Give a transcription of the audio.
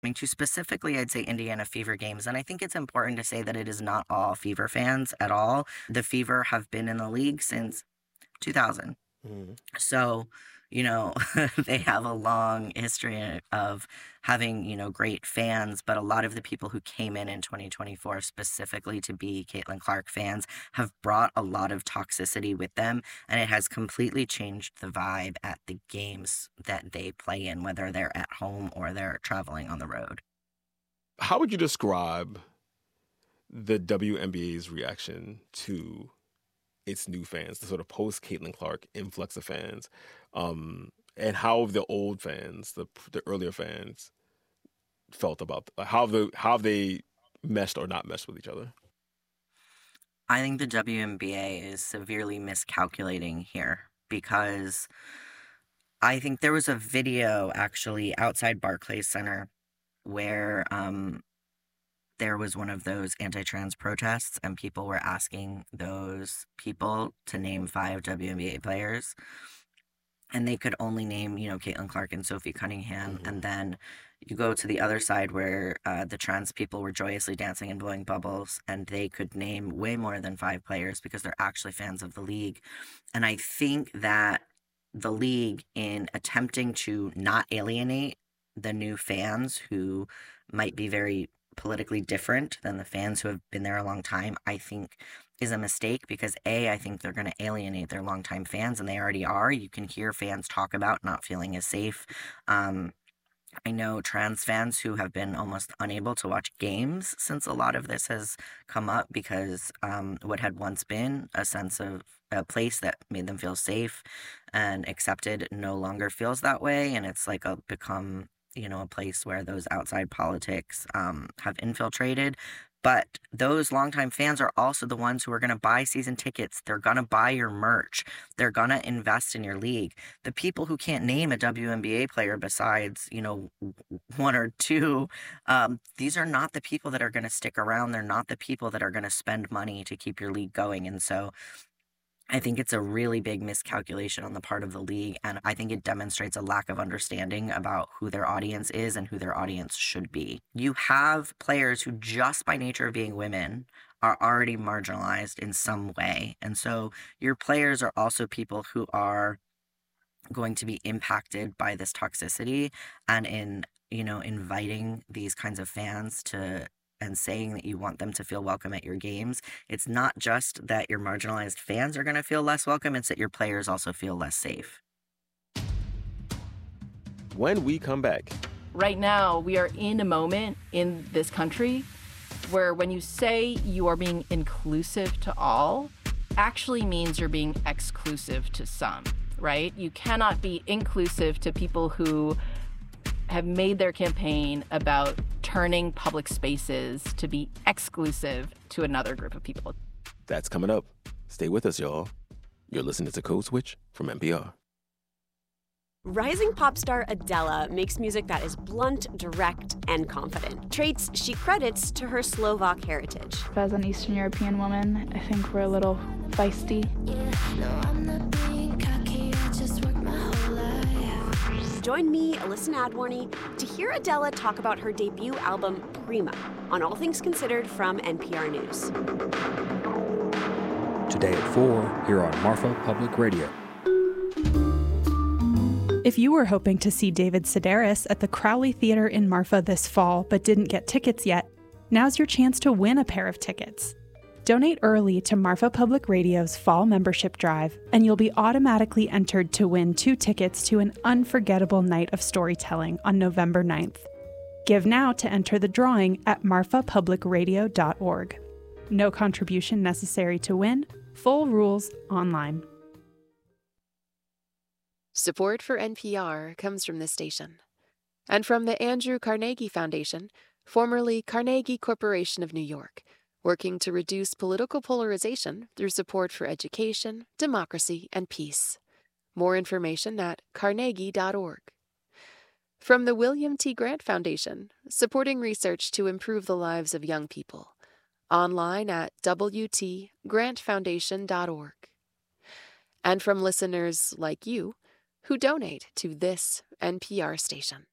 To specifically, I'd say Indiana Fever games. And I think it's important to say that it is not all Fever fans at all. The Fever have been in the league since 2000. Mhm. So, they have a long history of having, great fans, but a lot of the people who came in 2024 specifically to be Caitlin Clark fans have brought a lot of toxicity with them, and it has completely changed the vibe at the games that they play in, whether they're at home or they're traveling on the road. How would you describe the WNBA's reaction to its new fans, the sort of post Caitlin Clark influx of fans, and how the old fans, the earlier fans, felt about how they meshed or not meshed with each other? I think the WNBA is severely miscalculating here because I think there was a video actually outside Barclays Center where there was one of those anti-trans protests and people were asking those people to name five WNBA players and they could only name, Caitlin Clark and Sophie Cunningham. Mhm. And then you go to the other side where the trans people were joyously dancing and blowing bubbles, and they could name way more than five players because they're actually fans of the league. And I think that the league, in attempting to not alienate the new fans who might be very politically different than the fans who have been there a long time, I think is a mistake because I think they're going to alienate their longtime fans, and they already are. You can hear fans talk about not feeling as safe. Um, I know trans fans who have been almost unable to watch games since a lot of this has come up because what had once been a sense of a place that made them feel safe and accepted no longer feels that way. And it's like become, a place where those outside politics have infiltrated. But those longtime fans are also the ones who are going to buy season tickets. They're going to buy your merch. They're going to invest in your league. The people who can't name a WNBA player besides, one or two, these are not the people that are going to stick around. They're not the people that are going to spend money to keep your league going. And so I think it's a really big miscalculation on the part of the league. And I think it demonstrates a lack of understanding about who their audience is and who their audience should be. You have players who, just by nature of being women, are already marginalized in some way. And so your players are also people who are going to be impacted by this toxicity and in inviting these kinds of fans to and saying that you want them to feel welcome at your games. It's not just that your marginalized fans are going to feel less welcome, it's that your players also feel less safe. When we come back, right now we are in a moment in this country where when you say you are being inclusive to all, actually means you're being exclusive to some, right? You cannot be inclusive to people who have made their campaign about turning public spaces to be exclusive to another group of people. that's coming up. Stay with us, y'all. You're listening to Code Switch from NPR. Rising pop star Adele makes music that is blunt, direct, and confident. Traits she credits to her Slovak heritage. As an Eastern European woman, I think we're a little feisty. Join me, Alyssa Nadworny, to hear Adele talk about her debut album, Prima, on All Things Considered from NPR News. Today at 4, here on Marfa Public Radio. If you were hoping to see David Sedaris at the Crowley Theater in Marfa this fall but didn't get tickets yet, now's your chance to win a pair of tickets. Donate early to Marfa Public Radio's fall membership drive, and you'll be automatically entered to win 2 tickets to an unforgettable night of storytelling on November 9th. Give now to enter the drawing at marfapublicradio.org. No contribution necessary to win. Full rules online. Support for NPR comes from this station and from the Andrew Carnegie Foundation, formerly Carnegie Corporation of New York, working to reduce political polarization through support for education, democracy, and peace. More information at carnegie.org. From the William T. Grant Foundation, supporting research to improve the lives of young people. Online at wtgrantfoundation.org. And from listeners like you who donate to this NPR station.